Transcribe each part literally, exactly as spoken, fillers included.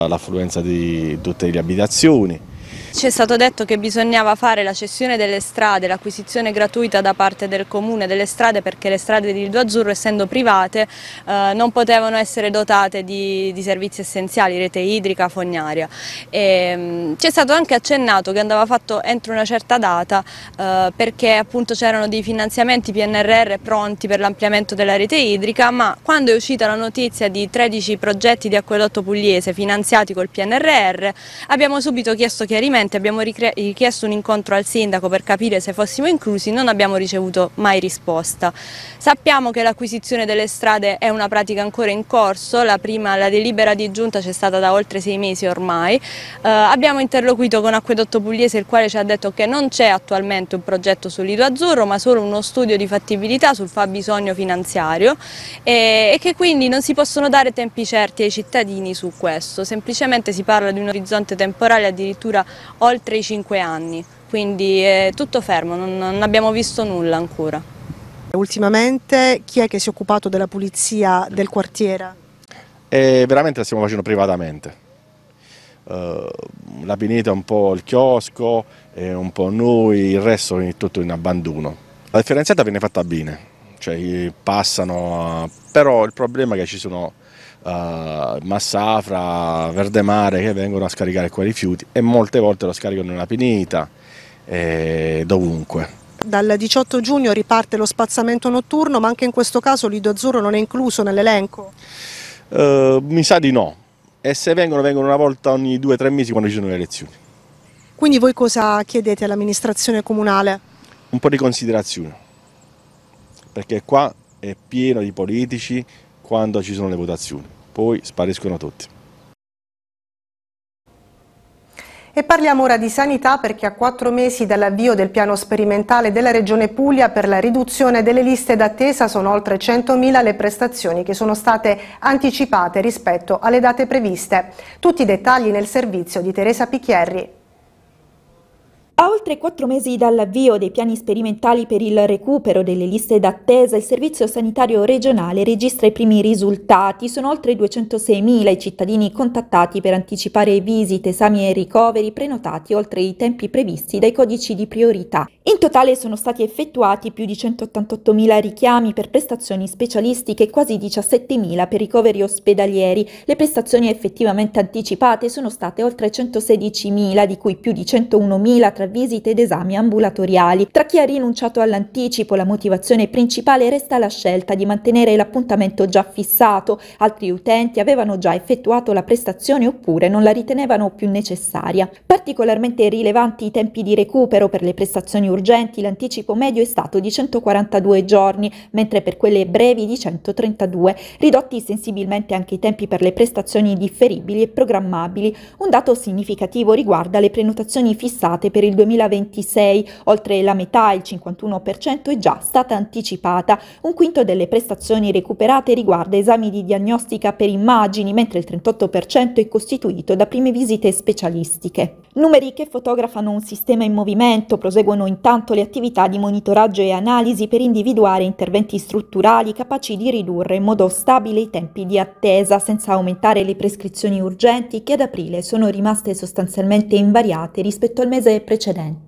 L'affluenza di tutte le abitazioni. Ci è stato detto che bisognava fare la cessione delle strade, l'acquisizione gratuita da parte del comune delle strade, perché le strade di Lido Azzurro, essendo private, eh, non potevano essere dotate di, di servizi essenziali, rete idrica, fognaria. Ci è stato anche accennato che andava fatto entro una certa data eh, perché appunto c'erano dei finanziamenti P N R R pronti per l'ampliamento della rete idrica, ma quando è uscita la notizia di tredici progetti di acquedotto pugliese finanziati col P N R R abbiamo subito chiesto chiarimenti. Abbiamo richiesto un incontro al sindaco per capire se fossimo inclusi, non abbiamo ricevuto mai risposta. Sappiamo che l'acquisizione delle strade è una pratica ancora in corso, la prima, la delibera di giunta c'è stata da oltre sei mesi ormai. Eh, abbiamo interloquito con Acquedotto Pugliese, il quale ci ha detto che non c'è attualmente un progetto su Lido Azzurro, ma solo uno studio di fattibilità sul fabbisogno finanziario e, e che quindi non si possono dare tempi certi ai cittadini su questo, semplicemente si parla di un orizzonte temporale addirittura oltre i cinque anni, quindi è tutto fermo, non, non abbiamo visto nulla ancora. Ultimamente chi è che si è occupato della pulizia del quartiere? E veramente la stiamo facendo privatamente. Uh, la Pineta è un po' il chiosco, e un po' noi, il resto è tutto in abbandono. La differenziata viene fatta bene, cioè passano, però il problema è che ci sono Uh, Massafra, Verdemare che vengono a scaricare quei rifiuti e molte volte lo scaricano nella Pineta e dovunque. Dal diciotto giugno riparte lo spazzamento notturno, ma anche in questo caso Lido Azzurro non è incluso nell'elenco? Uh, mi sa di no, e se vengono vengono una volta ogni due o tre mesi quando ci sono le elezioni. Quindi voi cosa chiedete all'amministrazione comunale? Un po' di considerazione, perché qua è pieno di politici quando ci sono le votazioni, poi spariscono tutti. E parliamo ora di sanità, perché a quattro mesi dall'avvio del piano sperimentale della Regione Puglia per la riduzione delle liste d'attesa sono oltre centomila le prestazioni che sono state anticipate rispetto alle date previste. Tutti i dettagli nel servizio di Teresa Picchierri. A oltre quattro mesi dall'avvio dei piani sperimentali per il recupero delle liste d'attesa, il Servizio Sanitario Regionale registra i primi risultati. Sono oltre duecentoseimila i cittadini contattati per anticipare visite, esami e ricoveri prenotati oltre i tempi previsti dai codici di priorità. In totale sono stati effettuati più di centottantottomila richiami per prestazioni specialistiche e quasi diciassettemila per ricoveri ospedalieri. Le prestazioni effettivamente anticipate sono state oltre centosedicimila, di cui più di centounomila tra visite ed esami ambulatoriali. Tra chi ha rinunciato all'anticipo, la motivazione principale resta la scelta di mantenere l'appuntamento già fissato. Altri utenti avevano già effettuato la prestazione oppure non la ritenevano più necessaria. Particolarmente rilevanti i tempi di recupero. Per le prestazioni urgenti l'anticipo medio è stato di centoquarantadue giorni, mentre per quelle brevi di centotrentadue. Ridotti sensibilmente anche i tempi per le prestazioni differibili e programmabili. Un dato significativo riguarda le prenotazioni fissate per il duemilaventisei, oltre la metà, il cinquantuno per cento, è già stata anticipata. Un quinto delle prestazioni recuperate riguarda esami di diagnostica per immagini, mentre il trentotto per cento è costituito da prime visite specialistiche. Numeri che fotografano un sistema in movimento. Proseguono intanto le attività di monitoraggio e analisi per individuare interventi strutturali capaci di ridurre in modo stabile i tempi di attesa, senza aumentare le prescrizioni urgenti che ad aprile sono rimaste sostanzialmente invariate rispetto al mese precedente.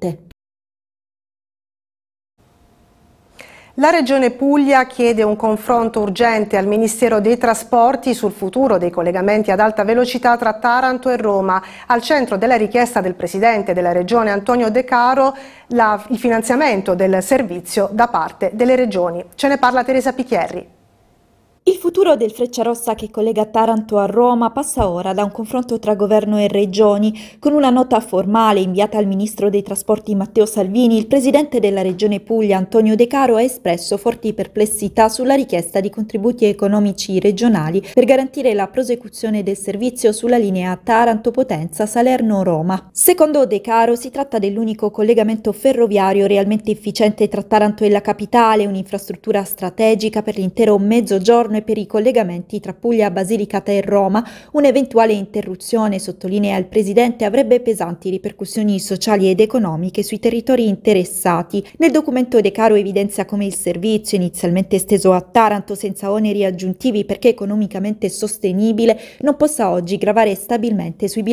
La Regione Puglia chiede un confronto urgente al Ministero dei Trasporti sul futuro dei collegamenti ad alta velocità tra Taranto e Roma. Al centro della richiesta del Presidente della Regione Antonio De Caro la, il finanziamento del servizio da parte delle regioni. Ce ne parla Teresa Picchierri. Il futuro del Frecciarossa che collega Taranto a Roma passa ora da un confronto tra governo e regioni. Con una nota formale inviata al ministro dei trasporti Matteo Salvini, il presidente della regione Puglia Antonio De Caro ha espresso forti perplessità sulla richiesta di contributi economici regionali per garantire la prosecuzione del servizio sulla linea Taranto-Potenza-Salerno-Roma. Secondo De Caro si tratta dell'unico collegamento ferroviario realmente efficiente tra Taranto e la capitale, un'infrastruttura strategica per l'intero mezzogiorno mezzogiorno e per i collegamenti tra Puglia, Basilicata e Roma. Un'eventuale interruzione, sottolinea il Presidente, avrebbe pesanti ripercussioni sociali ed economiche sui territori interessati. Nel documento De Caro evidenzia come il servizio, inizialmente esteso a Taranto senza oneri aggiuntivi perché economicamente sostenibile, non possa oggi gravare stabilmente sui bilanci